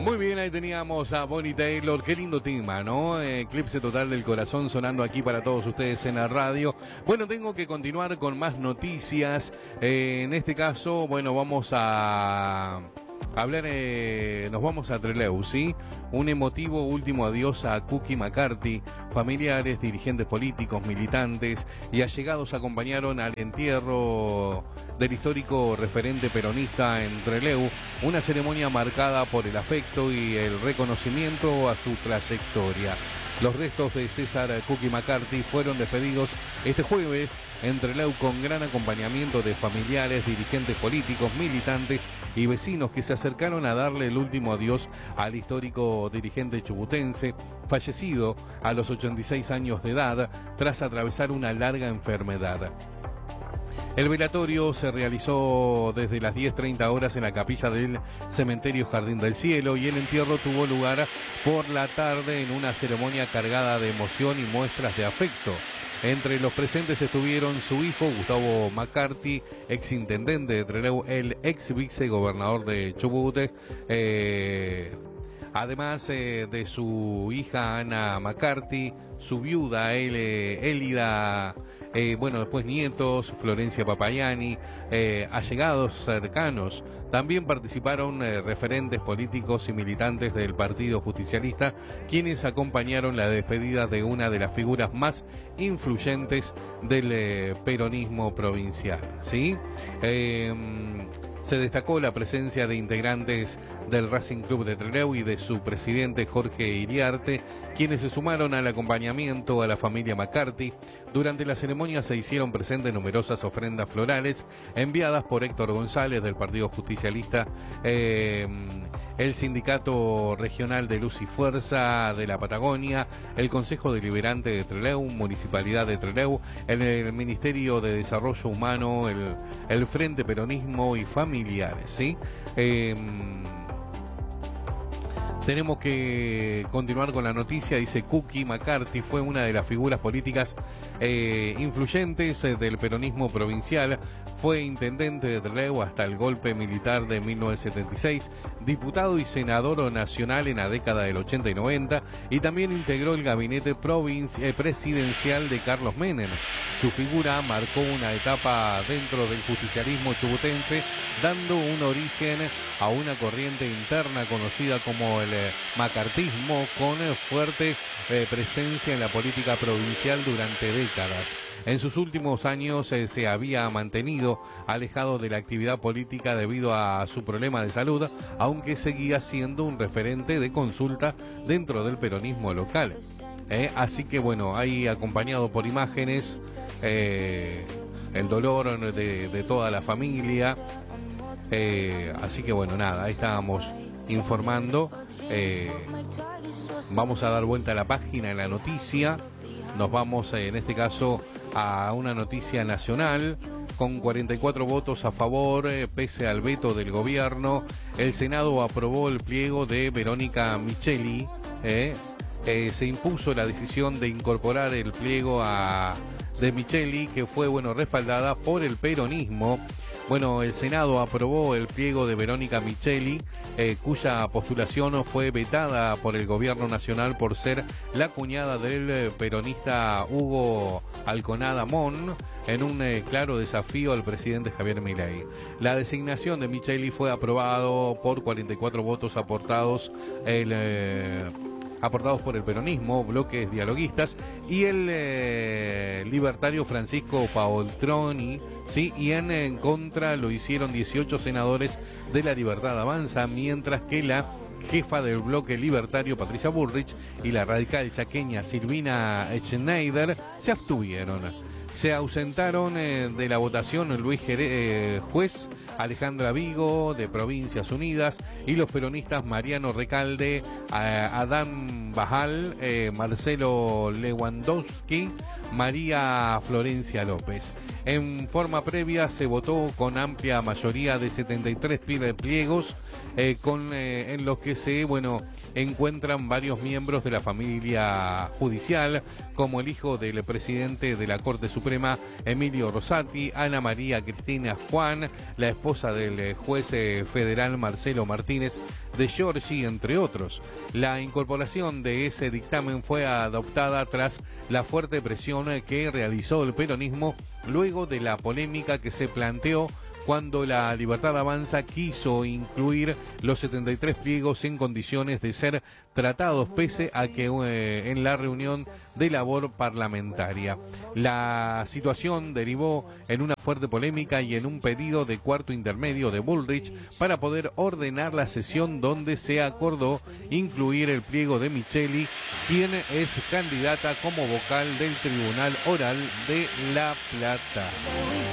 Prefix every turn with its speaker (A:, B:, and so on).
A: Muy bien, ahí teníamos a Bonnie Taylor. Qué lindo tema, ¿no? Eclipse total del corazón sonando aquí para todos ustedes en la radio. Bueno, tengo que continuar con más noticias. En este caso, bueno, vamos a hablar, nos vamos a Trelew, ¿sí? Un emotivo último adiós a Cookie McCarthy. Familiares, dirigentes políticos, militantes y allegados acompañaron al entierro del histórico referente peronista en Trelew, una ceremonia marcada por el afecto y el reconocimiento a su trayectoria. Los restos de César Cookie McCarthy fueron despedidos este jueves en Trelew con gran acompañamiento de familiares, dirigentes políticos, militantes y vecinos que se acercaron a darle el último adiós al histórico dirigente chubutense, fallecido a los 86 años de edad tras atravesar una larga enfermedad. El velatorio se realizó desde las 10:30 horas en la capilla del cementerio Jardín del Cielo y el entierro tuvo lugar por la tarde en una ceremonia cargada de emoción y muestras de afecto. Entre los presentes estuvieron su hijo Gustavo McCarthy, exintendente de Trelew, el ex vicegobernador de Chubut, además de su hija Ana McCarthy, su viuda Elida, después nietos, Florencia Papayani, allegados cercanos. También participaron referentes políticos y militantes del Partido Justicialista, quienes acompañaron la despedida de una de las figuras más influyentes del peronismo provincial, ¿sí? Se destacó la presencia de integrantes del Racing Club de Trelew y de su presidente Jorge Iriarte, quienes se sumaron al acompañamiento a la familia McCarthy. Durante la ceremonia se hicieron presentes numerosas ofrendas florales enviadas por Héctor González del Partido Justicialista, el Sindicato Regional de Luz y Fuerza de la Patagonia, el Consejo Deliberante de Trelew, Municipalidad de Trelew, el Ministerio de Desarrollo Humano, el Frente Peronismo y Familiares, ¿sí? Tenemos que continuar con la noticia. Dice: Cookie McCarthy fue una de las figuras políticas influyentes del peronismo provincial. Fue intendente de Trelew hasta el golpe militar de 1976, diputado y senador nacional en la década del 80 y 90, y también integró el gabinete presidencial de Carlos Menem. Su figura marcó una etapa dentro del justicialismo chubutense, dando un origen a una corriente interna conocida como el macartismo, con fuerte presencia en la política provincial durante décadas. En sus últimos años se había mantenido alejado de la actividad política debido a su problema de salud, aunque seguía siendo un referente de consulta dentro del peronismo local. Así que bueno, ahí acompañado por imágenes, el dolor de toda la familia. Así que bueno, nada, ahí estábamos informando. Vamos a dar vuelta a la página en la noticia. Nos vamos en este caso a una noticia nacional. Con 44 votos a favor, pese al veto del gobierno, el Senado aprobó el pliego de Verónica Micheli. Se impuso la decisión de incorporar el pliego de Micheli, que fue respaldada por el peronismo. Bueno, el Senado aprobó el pliego de Verónica Micheli, cuya postulación fue vetada por el gobierno nacional por ser la cuñada del peronista Hugo Alconada Mon, en un claro desafío al presidente Javier Milei. La designación de Micheli fue aprobado por 44 votos aportados por el peronismo, bloques dialoguistas, y el libertario Francisco Paoltroni, ¿sí? Y en contra lo hicieron 18 senadores de La Libertad Avanza, mientras que la jefa del bloque libertario Patricia Bullrich y la radical chaqueña Silvina Schneider se abstuvieron. Se ausentaron de la votación Luis Juez, Alejandra Vigo de Provincias Unidas y los peronistas Mariano Recalde, Adán Bajal, Marcelo Lewandowski, María Florencia López. En forma previa se votó con amplia mayoría de 73 pliegos en los que se encuentran varios miembros de la familia judicial, como el hijo del presidente de la Corte Suprema, Emilio Rosati, Ana María Cristina Juan, la esposa del juez federal Marcelo Martínez de Giorgi, entre otros. La incorporación de ese dictamen fue adoptada tras la fuerte presión que realizó el peronismo luego de la polémica que se planteó cuando la Libertad Avanza quiso incluir los 73 pliegos en condiciones de ser tratados, pese a que en la reunión de labor parlamentaria. La situación derivó en una fuerte polémica y en un pedido de cuarto intermedio de Bullrich para poder ordenar la sesión, donde se acordó incluir el pliego de Micheli, quien es candidata como vocal del Tribunal Oral de La Plata.